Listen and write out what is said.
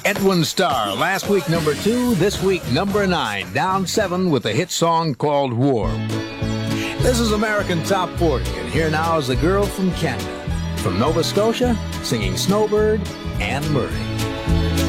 Edwin Starr, last week number 2, this week number 9, down 7 with a hit song called War. This is American Top 40, and here now is a girl from Canada, from Nova Scotia, singing Snowbird, Anne Murray.